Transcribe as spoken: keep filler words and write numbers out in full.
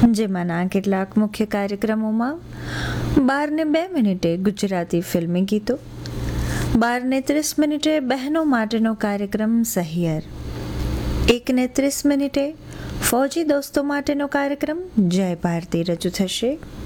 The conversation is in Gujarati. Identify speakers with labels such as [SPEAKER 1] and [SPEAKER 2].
[SPEAKER 1] જેમાંના કેટલાક મુખ્ય કાર્યક્રમોમાં બારને બે મિનિટે ગુજરાતી ફિલ્મી ગીતો, બારને ત્રીસ મિનિટે બહેનો માટેનો કાર્યક્રમ સહિયર, એકને ત્રીસ મિનિટે ફૌજી દોસ્તો માટેનો કાર્યક્રમ જય ભારતી રજૂ થશે.